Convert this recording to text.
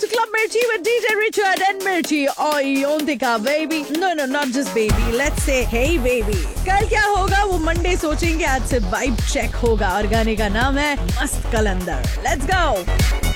Club Mirchi with DJ Richard and Mirchi. Oyontika, baby. No, not just baby. Let's say hey baby. कल क्या होगा वो Monday सोचेंगे, आज से वाइब चेक होगा और गाने का नाम है मस्त कलंदर. Let's go.